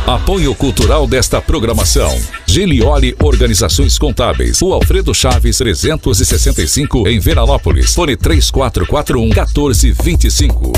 Apoio cultural desta programação: Gilioli Organizações Contábeis, o Alfredo Chaves 365 em Veranópolis. Fone 3441 1425.